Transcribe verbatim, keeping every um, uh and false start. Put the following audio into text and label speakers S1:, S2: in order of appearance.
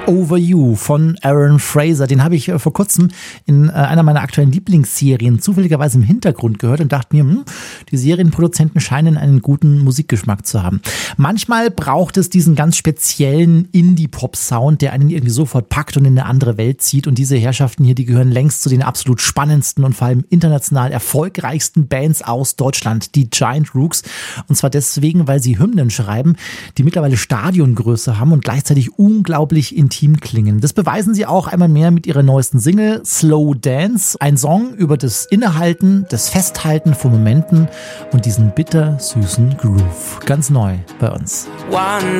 S1: Over You von Aaron Fraser. Den habe ich vor kurzem in einer meiner aktuellen Lieblingsserien zufälligerweise im Hintergrund gehört und dachte mir, hm, die Serienproduzenten scheinen einen guten Musikgeschmack zu haben. Manchmal braucht es diesen ganz speziellen Indie-Pop-Sound, der einen irgendwie sofort packt und in eine andere Welt zieht. Und diese Herrschaften hier, die gehören längst zu den absolut spannendsten und vor allem international erfolgreichsten Bands aus Deutschland, die Giant Rooks. Und zwar deswegen, weil sie Hymnen schreiben, die mittlerweile Stadiongröße haben und gleichzeitig unglaublich intim klingen. Das beweisen sie auch einmal mehr mit ihrer neuesten Single Slow Dance. Ein Song über das Innehalten, das Festhalten von Momenten und diesen bitter süßen Groove. Ganz neu bei uns.
S2: One